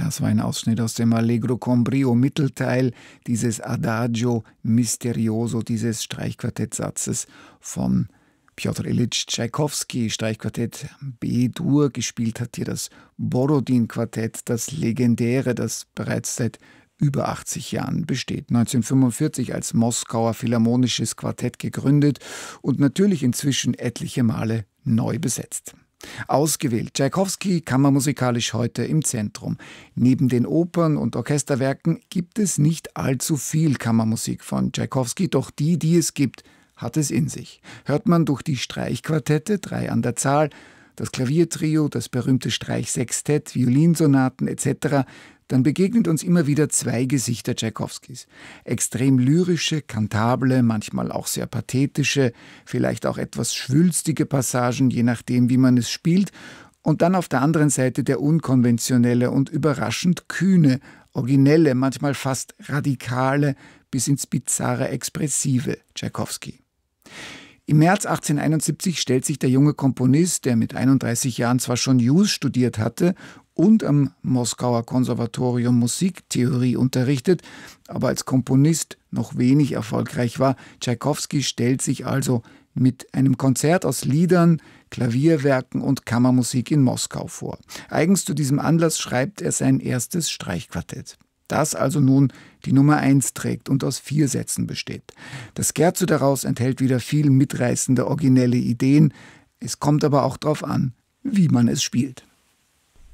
Das war ein Ausschnitt aus dem Allegro con brio Mittelteil dieses Adagio Misterioso, dieses Streichquartettsatzes von Pjotr Ilytsch Tschaikowski, Streichquartett B-Dur. Gespielt hat hier das Borodin-Quartett, das legendäre, das bereits seit über 80 Jahren besteht. 1945 als Moskauer Philharmonisches Quartett gegründet und natürlich inzwischen etliche Male neu besetzt. Ausgewählt. Tschaikowski kammermusikalisch heute im Zentrum. Neben den Opern und Orchesterwerken gibt es nicht allzu viel Kammermusik von Tschaikowski, doch die es gibt, hat es in sich. Hört man durch die Streichquartette, 3 an der Zahl, das Klaviertrio, das berühmte Streichsextett, Violinsonaten etc., dann begegnet uns immer wieder 2 Gesichter Tschaikowskis. Extrem lyrische, kantable, manchmal auch sehr pathetische, vielleicht auch etwas schwülstige Passagen, je nachdem, wie man es spielt. Und dann auf der anderen Seite der unkonventionelle und überraschend kühne, originelle, manchmal fast radikale, bis ins bizarre expressive Tschaikowski. Im März 1871 stellt sich der junge Komponist, der mit 31 Jahren zwar schon Jus studiert hatte und am Moskauer Konservatorium Musiktheorie unterrichtet, aber als Komponist noch wenig erfolgreich war. Tschaikowski stellt sich also mit einem Konzert aus Liedern, Klavierwerken und Kammermusik in Moskau vor. Eigens zu diesem Anlass schreibt er sein erstes Streichquartett. Das also nun die Nummer 1 trägt und aus 4 Sätzen besteht. Das Scherzo daraus enthält wieder viel mitreißende, originelle Ideen. Es kommt aber auch darauf an, wie man es spielt.